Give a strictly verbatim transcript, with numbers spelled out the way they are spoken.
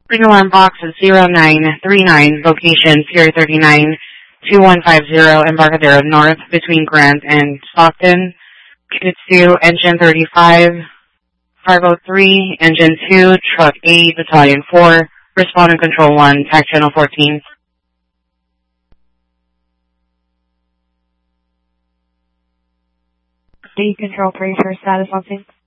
Green alarm box is zero nine three nine, location Pier thirty-nine, two one five zero, Embarcadero North, between Grant and Stockton. Kitsu, engine thirty-five, cargo three, engine two, truck eight, battalion four, responding control one, tax channel fourteen. D control three for status on scene.